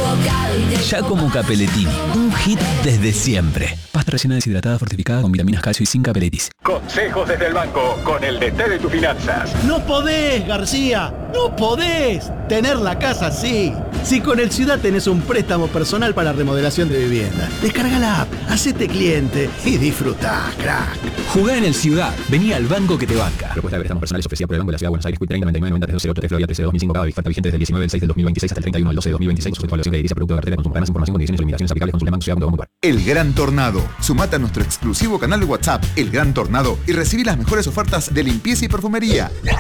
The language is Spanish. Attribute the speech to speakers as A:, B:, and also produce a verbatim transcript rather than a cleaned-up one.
A: Giacomo Capelletini, un hit desde siempre. Pasta rellena deshidratada fortificada con vitaminas, calcio y zinc Capelletis.
B: Consejos desde el banco, con el D T de tus finanzas.
C: No podés, García, no podés tener la casa así. Si con el Ciudad tenés un préstamo personal para remodelación de vivienda, descarga la app, hacete cliente y disfrutá, crack.
A: Jugá en el Ciudad, vení al banco que te banca.
D: Propuesta de préstamos personales ofrecida por el Banco de la Ciudad de Buenos Aires, Q treinta noventa y nueve noventa tres cero ocho tres Florida T C dos mil cinco, cada oferta vigente desde el diecinueve del seis del dos mil veintiséis hasta el treinta y uno del doce del dos mil veintiséis, sujeto a evaluación de edilicia, producto de cartera de consumo. Para más información, condiciones y limitaciones aplicables, consulta banco ciudad punto com punto a r.
E: El Gran Tornado. Sumate a nuestro exclusivo canal de WhatsApp, El Gran Tornado, y recibí las mejores ofertas de limpieza y perfumería.